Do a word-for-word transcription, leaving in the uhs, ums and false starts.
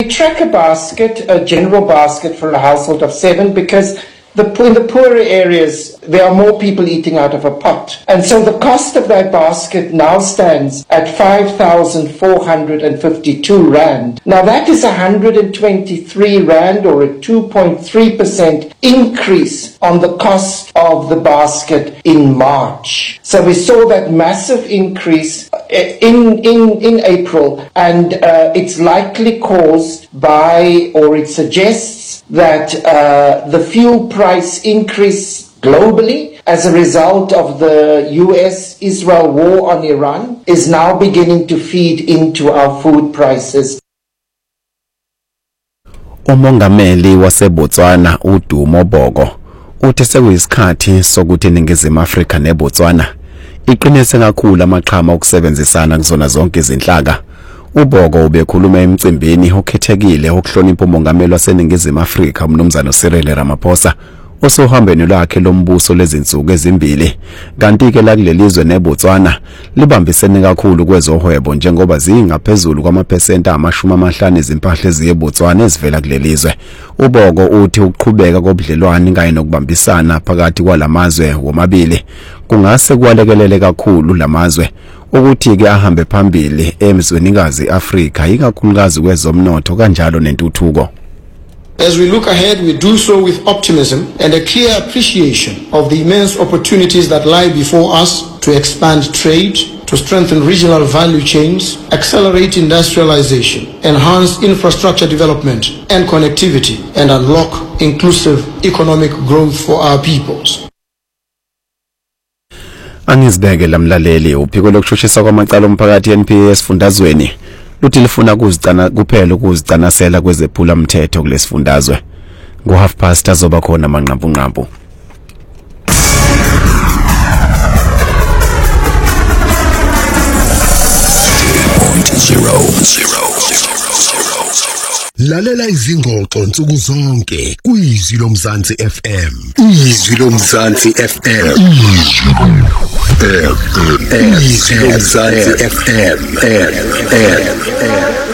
track a basket, a general basket for a household of seven, because the, in the poorer areas, there are more people eating out of a pot. And so the cost of that basket now stands at five thousand four hundred fifty-two rand. Now that is one hundred twenty-three rand, or a two point three percent increase on the cost of the basket in March. So we saw that massive increase in, in, in April, and uh, it's likely caused by, or it suggests that uh, the fuel price increase globally as a result of the U S Israel war on Iran is now beginning to feed into our food prices. Umongameli waseBotswana uDumo Bhoko uthi sekuyisikhathi sokuthi iNingizimu Afrika neBotswana iqinise kakhulu amaqhama okusebenzisana kuzona zonke izinhlaka. uBhoko ubekhuluma emcimbini okhethekile okuhlonipha umongameli waseNingizimu Afrika uMnumzana Cyril Ramaphosa osohambeni lwakhe lombuso lezinsuku ezimbili. Kanti ke la kulelizwe neBotswana libambisene kakhulu kwezohwebo njengoba zingaphezulu kwamaphesenti amashumi amahlanu izimpahla eziyeBotswana ezivela kulelizwe. uBhoko uthi ukuqhubeka kobudlelwano kanye nokubambisana phakathi kwalamazwe womabili kungase kwalekelele kakhulu lamazwe ukuthi ke ahambe phambili emzwenikazi Afrika ikakhulukazi kwezomnotho kanjalo nentuthuko. As we look ahead, we do so with optimism and a clear appreciation of the immense opportunities that lie before us to expand trade, to strengthen regional value chains, accelerate industrialization, enhance infrastructure development and connectivity, and unlock inclusive economic growth for our peoples. Angizibeke lamlaleli uphiko lokushushisa kwamacala omphakathi N P A esifundazweni luthi lifuna kuzicana kuphela ukuzicanasela kwezephula mthetho kulesifundazwe. Ngo half past azoba khona manqampu nqampu. Lalela izingxoxo nsuku zonke kwizwi lomzansi F M. Izwi lomzansi F M. Izwi lomzansi F M.